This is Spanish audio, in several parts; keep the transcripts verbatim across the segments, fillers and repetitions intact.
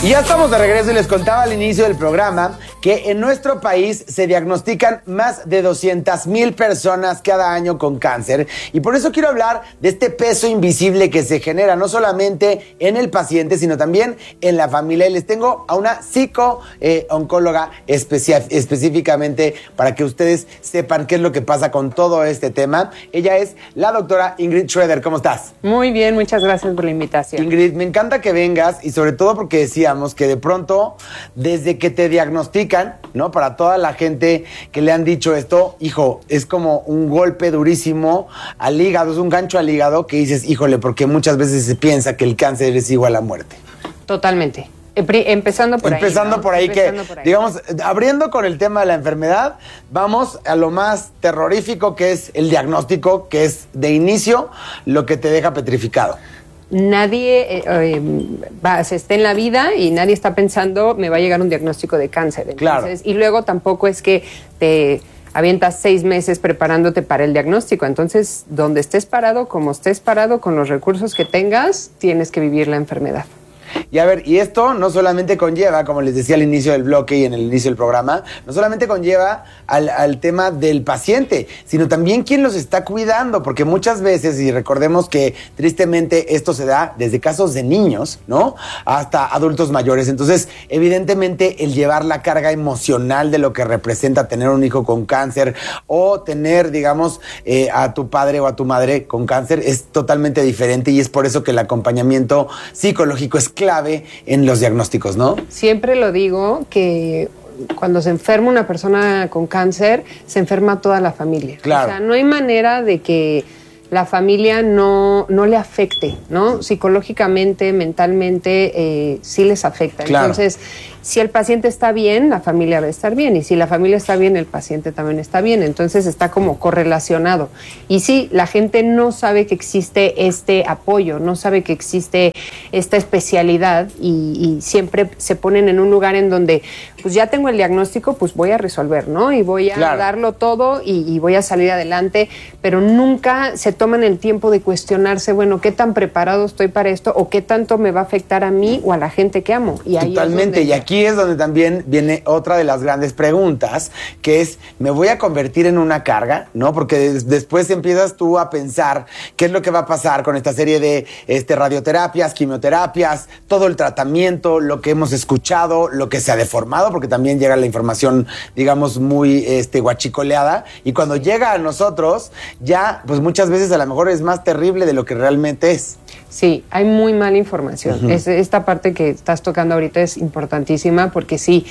Y ya estamos de regreso y les contaba al inicio del programa que en nuestro país se diagnostican más de doscientas mil personas cada año con cáncer. Y por eso quiero hablar de este peso invisible que se genera no solamente en el paciente, sino también en la familia. Y les tengo a una psico-oncóloga eh, específicamente para que ustedes sepan qué es lo que pasa con todo este tema. Ella es la doctora Ingrid Schroeder. ¿Cómo estás? Muy bien, muchas gracias por la invitación. Ingrid, me encanta que vengas y sobre todo porque decíamos que de pronto, desde que te diagnostican, ¿no? Para toda la gente que le han dicho esto, hijo, es como un golpe durísimo al hígado, es un gancho al hígado que dices, híjole, porque muchas veces se piensa que el cáncer es igual a muerte. Totalmente. Empezando por Empezando ahí. ¿no? por ahí, Empezando que, por ahí. digamos, abriendo con el tema de la enfermedad, vamos a lo más terrorífico que es el diagnóstico, que es de inicio lo que te deja petrificado. Nadie eh, eh, va, se está en la vida y nadie está pensando me va a llegar un diagnóstico de cáncer. Entonces, claro. Y luego tampoco es que te avientas seis meses preparándote para el diagnóstico. Entonces, donde estés parado, como estés parado, con los recursos que tengas, tienes que vivir la enfermedad. Y a ver, y esto no solamente conlleva, como les decía al inicio del bloque y en el inicio del programa, no solamente conlleva al, al tema del paciente, sino también quién los está cuidando, porque muchas veces, y recordemos que tristemente esto se da desde casos de niños, ¿no? Hasta adultos mayores. Entonces, evidentemente, el llevar la carga emocional de lo que representa tener un hijo con cáncer o tener, digamos, eh, a tu padre o a tu madre con cáncer es totalmente diferente y es por eso que el acompañamiento psicológico es clave en los diagnósticos, ¿no? Siempre lo digo que cuando se enferma una persona con cáncer, se enferma toda la familia. Claro. O sea, no hay manera de que la familia no, no le afecte, ¿no? Psicológicamente, mentalmente, eh, sí les afecta. Claro. Entonces, si el paciente está bien, la familia va a estar bien. Y si la familia está bien, el paciente también está bien. Entonces, está como correlacionado. Y sí, la gente no sabe que existe este apoyo, no sabe que existe esta especialidad y, y siempre se ponen en un lugar en donde, pues ya tengo el diagnóstico, pues voy a resolver, ¿no? Y voy a Claro. darlo todo y, y voy a salir adelante, pero nunca se toman el tiempo de cuestionarse, bueno, ¿qué tan preparado estoy para esto? ¿O qué tanto me va a afectar a mí o a la gente que amo? Y ahí Totalmente, es donde... y aquí es donde también viene otra de las grandes preguntas, que es, ¿me voy a convertir en una carga? ¿No? Porque des- después empiezas tú a pensar qué es lo que va a pasar con esta serie de este, radioterapias, quimioterapias, todo el tratamiento, lo que hemos escuchado, lo que se ha deformado, porque también llega la información, digamos, muy este, guachicoleada, y cuando llega a nosotros, ya, pues muchas veces a lo mejor es más terrible de lo que realmente es. Sí, hay muy mala información. Uh-huh. Es, esta parte que estás tocando ahorita es importantísima porque sí,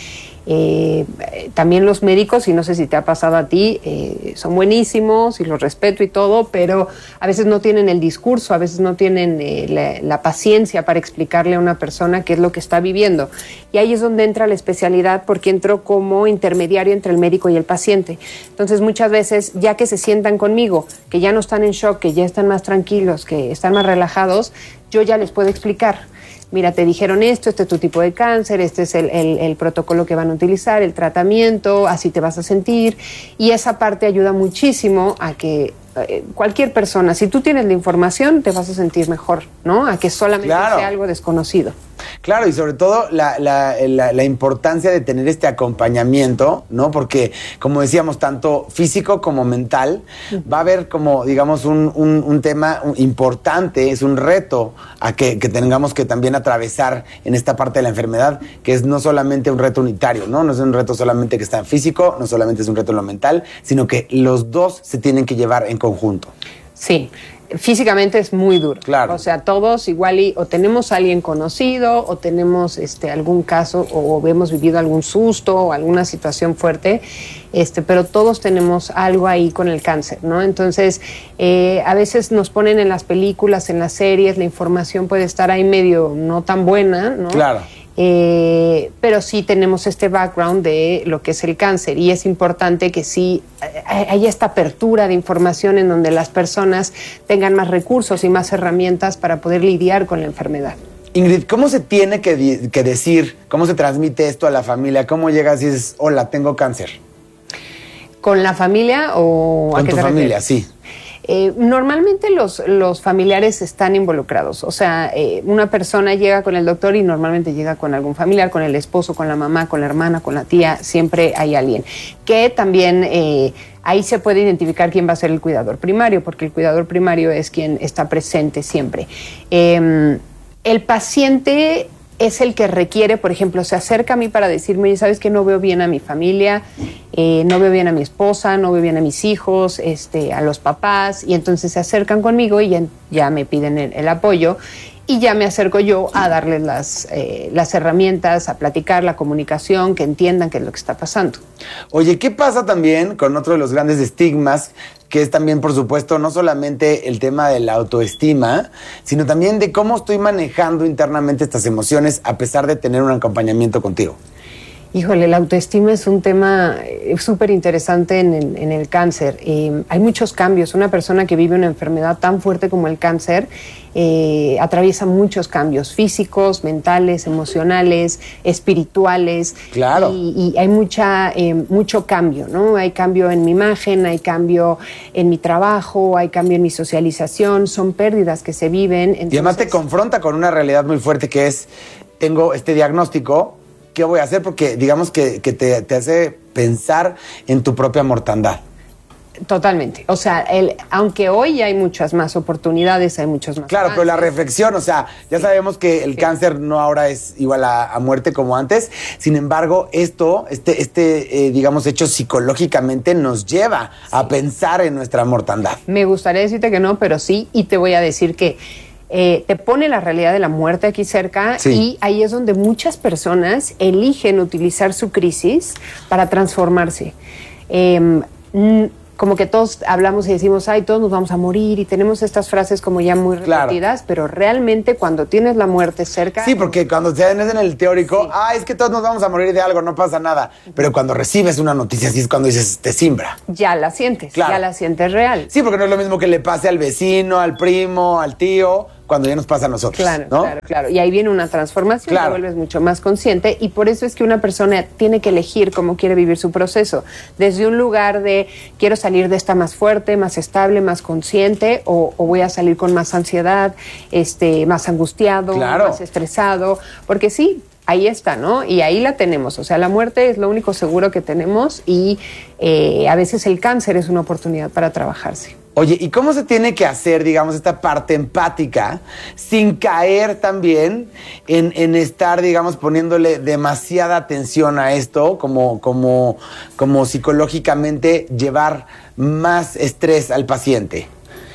eh, también los médicos, y no sé si te ha pasado a ti, eh, son buenísimos y los respeto y todo, pero a veces no tienen el discurso, a veces no tienen eh, la, la paciencia para explicarle a una persona qué es lo que está viviendo. Y ahí es donde entra la especialidad porque entro como intermediario entre el médico y el paciente. Entonces muchas veces, ya que se sientan conmigo, que ya no están en shock, que ya están más tranquilos, que están más relajados, yo ya les puedo explicar. Mira, te dijeron esto, este es tu tipo de cáncer, este es el, el, el protocolo que van a utilizar, el tratamiento, así te vas a sentir. Y esa parte ayuda muchísimo a que eh, cualquier persona, si tú tienes la información, te vas a sentir mejor, ¿no? A que solamente Claro. sea algo desconocido. Claro, y sobre todo la, la, la, la importancia de tener este acompañamiento, ¿no? Porque, como decíamos, tanto físico como mental, uh-huh. va a haber como, digamos, un, un, un tema importante, es un reto a que, que tengamos que también atravesar en esta parte de la enfermedad, que es no solamente un reto unitario, ¿no? No es un reto solamente que está en físico, no solamente es un reto en lo mental, sino que los dos se tienen que llevar en conjunto. Sí. Físicamente es muy duro. Claro. O sea, todos igual y o tenemos a alguien conocido o tenemos este algún caso o hemos vivido algún susto o alguna situación fuerte, este, pero todos tenemos algo ahí con el cáncer, ¿no? Entonces, eh, a veces nos ponen en las películas, en las series, la información puede estar ahí medio no tan buena, ¿no? Claro. Eh, pero sí tenemos este background de lo que es el cáncer y es importante que sí haya esta apertura de información en donde las personas tengan más recursos y más herramientas para poder lidiar con la enfermedad. Ingrid, ¿cómo se tiene que, di- que decir, cómo se transmite esto a la familia? ¿Cómo llegas y dices, hola, tengo cáncer? ¿Con la familia o Con a qué tu te familia, refieres? sí. Eh, normalmente los, los familiares están involucrados. O sea, eh, una persona llega con el doctor y normalmente llega con algún familiar, con el esposo, con la mamá, con la hermana, con la tía. Siempre hay alguien. Que también eh, ahí se puede identificar quién va a ser el cuidador primario, porque el cuidador primario es quien está presente siempre. Eh, el paciente es el que requiere, por ejemplo, se acerca a mí para decirme, oye, ¿sabes que no veo bien a mi familia? Eh, no veo bien a mi esposa, no veo bien a mis hijos, este, a los papás, y entonces se acercan conmigo y ya, ya me piden el, el apoyo, y ya me acerco yo a darles las, eh, las herramientas, a platicar, la comunicación, que entiendan qué es lo que está pasando. Oye, ¿qué pasa también con otro de los grandes estigmas, que es también, por supuesto, no solamente el tema de la autoestima, sino también de cómo estoy manejando internamente estas emociones a pesar de tener un acompañamiento contigo? Híjole, la autoestima es un tema súper interesante en el, en el cáncer. Eh, hay muchos cambios. Una persona que vive una enfermedad tan fuerte como el cáncer eh, atraviesa muchos cambios físicos, mentales, emocionales, espirituales. Claro. Y, y hay mucha, eh, mucho cambio, ¿no? Hay cambio en mi imagen, hay cambio en mi trabajo, hay cambio en mi socialización. Son pérdidas que se viven. Entonces... Y además te confronta con una realidad muy fuerte que es, tengo este diagnóstico, ¿qué voy a hacer? Porque digamos que, que te, te hace pensar en tu propia mortandad. Totalmente. O sea, el, aunque hoy hay muchas más oportunidades, hay muchos más Claro, avances. pero la reflexión, o sea, ya sí. sabemos que el sí. cáncer no ahora es igual a, a muerte como antes. Sin embargo, esto, este, este eh, digamos, hecho psicológicamente nos lleva sí. a pensar en nuestra mortandad. Me gustaría decirte que no, pero sí, y te voy a decir que Eh, te pone la realidad de la muerte aquí cerca sí. y ahí es donde muchas personas eligen utilizar su crisis para transformarse. Eh, n- como que todos hablamos y decimos, ay, todos nos vamos a morir, y tenemos estas frases como ya muy repetidas, claro. pero realmente cuando tienes la muerte cerca... Sí, porque cuando te en el teórico, sí. ah, es que todos nos vamos a morir de algo, no pasa nada. Pero cuando recibes una noticia así es cuando dices, te simbra. Ya la sientes, claro. ya la sientes real. Sí, porque no es lo mismo que le pase al vecino, al primo, al tío, cuando ya nos pasa a nosotros. Claro, ¿no? claro, claro. Y ahí viene una transformación, claro. te vuelves mucho más consciente, y por eso es que una persona tiene que elegir cómo quiere vivir su proceso. Desde un lugar de, quiero salir de esta más fuerte, más estable, más consciente, o, o voy a salir con más ansiedad, este, más angustiado, claro. más estresado, porque sí, ahí está, ¿no? Y ahí la tenemos. O sea, la muerte es lo único seguro que tenemos, y eh, a veces el cáncer es una oportunidad para trabajarse. Oye, ¿y cómo se tiene que hacer, digamos, esta parte empática sin caer también en, en estar, digamos, poniéndole demasiada atención a esto, como, como, como psicológicamente llevar más estrés al paciente?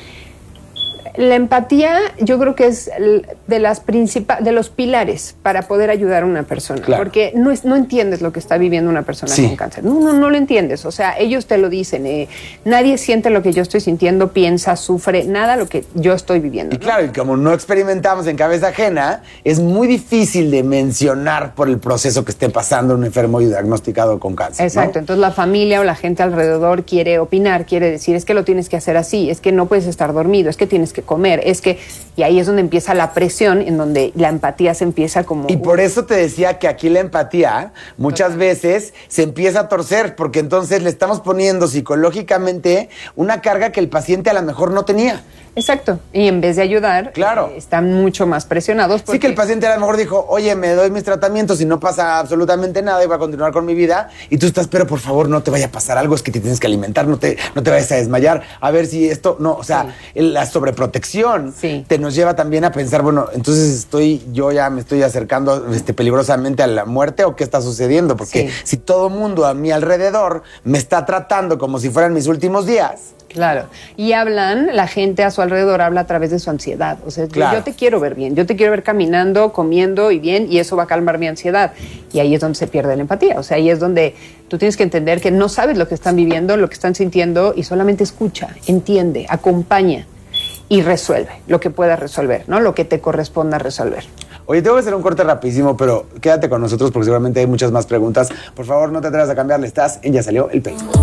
La empatía, yo creo que es de las principales, de los pilares para poder ayudar a una persona, claro. porque no es, no entiendes lo que está viviendo una persona sí. con cáncer. No, no, no lo entiendes. O sea, ellos te lo dicen. Eh, nadie siente lo que yo estoy sintiendo, piensa, sufre, nada lo que yo estoy viviendo. Y ¿no? claro, y como no experimentamos en cabeza ajena, es muy difícil de mencionar por el proceso que esté pasando un enfermo diagnosticado con cáncer. Exacto. ¿no? Entonces la familia o la gente alrededor quiere opinar, quiere decir, es que lo tienes que hacer así, es que no puedes estar dormido, es que tienes que comer, es que, y ahí es donde empieza la presión, en donde la empatía se empieza como... Y por eso te decía que aquí la empatía muchas veces se empieza a torcer, porque entonces le estamos poniendo psicológicamente una carga que el paciente a lo mejor no tenía. Exacto, y en vez de ayudar, claro. eh, están mucho más presionados. Porque... Sí, que el paciente a lo mejor dijo, oye, me doy mis tratamientos y no pasa absolutamente nada y voy a continuar con mi vida, y tú estás, pero por favor no te vaya a pasar algo, es que te tienes que alimentar, no te, no te vayas a desmayar, a ver si esto, no, o sea, sí. la sobreprotección sí. te nos lleva también a pensar, bueno, entonces estoy, yo ya me estoy acercando este, peligrosamente a la muerte, o qué está sucediendo, porque sí. si todo mundo a mi alrededor me está tratando como si fueran mis últimos días... Claro, y hablan, la gente a su alrededor habla a través de su ansiedad, o sea, claro. yo te quiero ver bien, yo te quiero ver caminando, comiendo y bien, y eso va a calmar mi ansiedad, y ahí es donde se pierde la empatía, o sea, ahí es donde tú tienes que entender que no sabes lo que están viviendo, lo que están sintiendo, y solamente escucha, entiende, acompaña y resuelve lo que puedas resolver, ¿no? Lo que te corresponda resolver. Oye, tengo que hacer un corte rapidísimo, pero quédate con nosotros porque seguramente hay muchas más preguntas. Por favor, no te atrevas a cambiarle, estás en Ya Salió el Pelo.